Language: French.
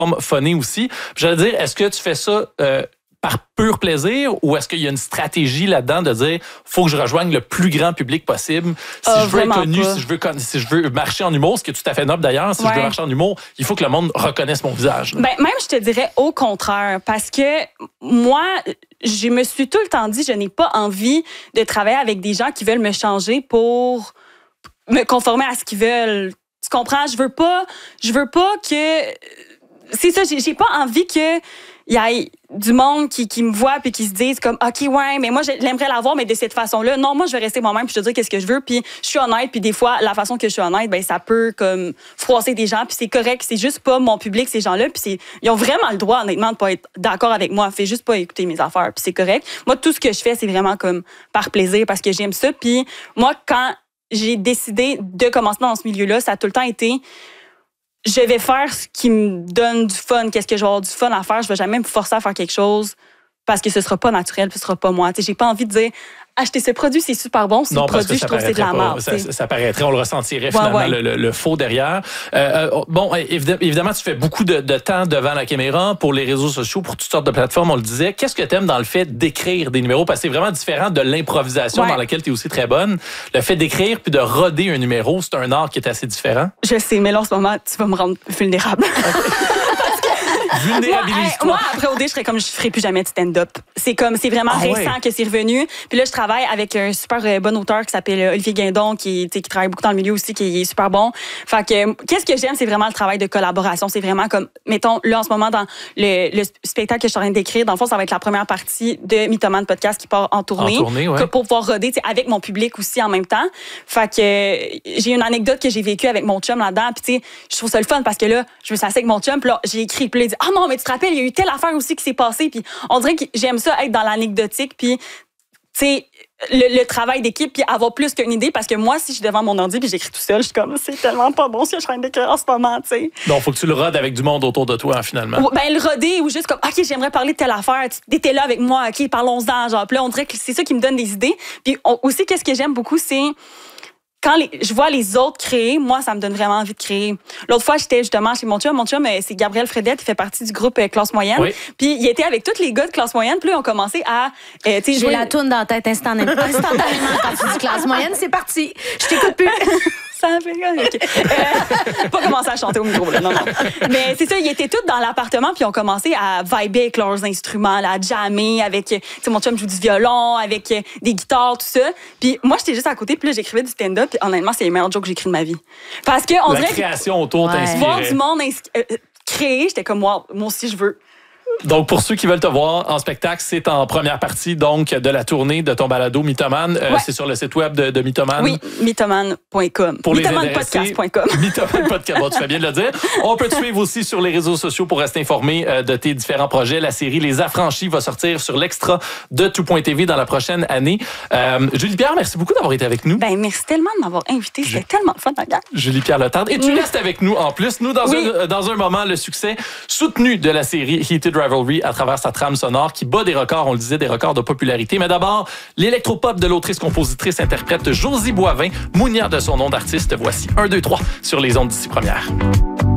phoné aussi. Puis j'allais dire, est-ce que tu fais ça par pur plaisir ou est-ce qu'il y a une stratégie là-dedans de dire faut que je rejoigne le plus grand public possible? Si je veux être connu, si je veux marcher en humour, ce qui est tout à fait noble d'ailleurs, si je veux marcher en humour, il faut que le monde reconnaisse mon visage. Ben, même, je te dirais au contraire, parce que moi, je me suis tout le temps dit, je n'ai pas envie de travailler avec des gens qui veulent me changer pour me conformer à ce qu'ils veulent. Tu comprends? Je veux pas que... C'est ça, j'ai pas envie que il y ait du monde qui me voit puis qui se disent comme OK ouais mais moi j'aimerais l'avoir mais de cette façon-là. Non, moi je vais rester moi-même puis je te dis qu'est-ce que je veux puis je suis honnête puis des fois la façon que je suis honnête ben ça peut comme froisser des gens puis c'est correct, c'est juste pas mon public ces gens-là puis ils ont vraiment le droit honnêtement de pas être d'accord avec moi, fais juste pas écouter mes affaires puis c'est correct. Moi tout ce que je fais c'est vraiment comme par plaisir parce que j'aime ça puis moi quand j'ai décidé de commencer dans ce milieu-là, ça a tout le temps été je vais faire ce qui me donne du fun. Qu'est-ce que je vais avoir du fun à faire? Je vais jamais me forcer à faire quelque chose parce que ce sera pas naturel, puis ce sera pas moi. T'sais, j'ai pas envie de dire acheter ce produit, c'est super bon. Ce produit, je trouve que c'est de la merde. Ça paraîtrait, on le ressentirait finalement, le faux derrière. Bon, évidemment, tu fais beaucoup de temps devant la caméra pour les réseaux sociaux, pour toutes sortes de plateformes, on le disait. Qu'est-ce que tu aimes dans le fait d'écrire des numéros? Parce que c'est vraiment différent de l'improvisation dans laquelle tu es aussi très bonne. Le fait d'écrire puis de roder un numéro, c'est un art qui est assez différent. Je sais, mais là, en ce moment, tu vas me rendre vulnérable. Moi, après OD, je serais comme je ferais plus jamais de stand-up. C'est vraiment récent que c'est revenu. Puis là, je travaille avec un super bon auteur qui s'appelle Olivier Guindon, qui travaille beaucoup dans le milieu aussi, qui est super bon. Fait que, qu'est-ce que j'aime, c'est vraiment le travail de collaboration. C'est vraiment comme, mettons, là, en ce moment, dans le spectacle que je suis en train d'écrire, dans le fond, ça va être la première partie de Mythoman Podcast qui part en tournée. Pour pouvoir roder, avec mon public aussi en même temps. Fait que, j'ai une anecdote que j'ai vécue avec mon chum là-dedans. Puis, tu sais, je trouve ça le fun parce que là, je me suis assise avec mon chum, puis là, j'ai écrit, puis là, il dit, non, mais tu te rappelles, il y a eu telle affaire aussi qui s'est passée. Puis on dirait que j'aime ça être dans l'anecdotique. Puis, tu sais, le travail d'équipe, puis avoir plus qu'une idée. Parce que moi, si je suis devant mon ordi puis j'écris tout seul, je suis comme, c'est tellement pas bon ce que je suis en train d'écrire en ce moment, tu sais. Donc, il faut que tu le rodes avec du monde autour de toi, finalement. Ben, le roder ou juste comme, OK, j'aimerais parler de telle affaire. Tu étais là avec moi, OK, parlons-en. Genre, puis là, on dirait que c'est ça qui me donne des idées. Puis aussi, qu'est-ce que j'aime beaucoup, c'est quand je vois les autres créer, moi, ça me donne vraiment envie de créer. L'autre fois, j'étais justement chez mon chum. Mon chum, c'est Gabriel Fredette, il fait partie du groupe Classe Moyenne. Oui. Puis il était avec tous les gars de Classe Moyenne. Puis là, ils ont commencé à J'ai la toune dans la tête instantanément quand tu dis Classe Moyenne. C'est parti. Je t'écoute plus. Ça fait okay. Pas commencer à chanter au micro, là. Non. Mais c'est ça, ils étaient tous dans l'appartement, puis ils ont commencé à vibrer avec leurs instruments, là, à jammer avec, tu sais, mon chum joue du violon, avec des guitares, tout ça. Puis moi, j'étais juste à côté, puis là, j'écrivais du stand-up, puis honnêtement, c'est les meilleurs jokes que j'ai écrits de ma vie. Parce que, on dirait. La création autour t'inspirait. Voir du monde créer, j'étais comme, moi aussi, je veux. Donc, pour ceux qui veulent te voir en spectacle, c'est en première partie donc de la tournée de ton balado Mythoman. C'est sur le site web de Mythoman. Oui, mythoman.com. Pour mythomanpodcast.com. Mythoman Podcast. Bon, tu fais bien de le dire. On peut te suivre aussi sur les réseaux sociaux pour rester informé de tes différents projets. La série Les Affranchis va sortir sur l'extra de Tout.tv dans la prochaine année. Julie-Pierre, merci beaucoup d'avoir été avec nous. Ben, merci tellement de m'avoir invité. C'était tellement fun, la gang. Julie-Pierre Letendre. Et tu restes avec nous en plus. Nous, dans un moment, le succès soutenu de la série Heated Rivalry à travers sa trame sonore qui bat des records, on le disait, des records de popularité. Mais d'abord, l'électropop de l'autrice-compositrice-interprète Josie Boivin, Mounia de son nom d'artiste. Voici 1, 2, 3 sur les ondes d'ici première.